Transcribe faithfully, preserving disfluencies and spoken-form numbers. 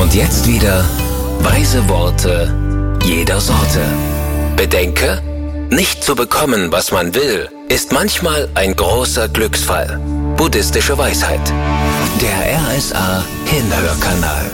Und jetzt wieder weise Worte jeder Sorte. Bedenke, nicht zu bekommen, was man will, ist manchmal ein großer Glücksfall. Buddhistische Weisheit. Der R S A Hinhörkanal.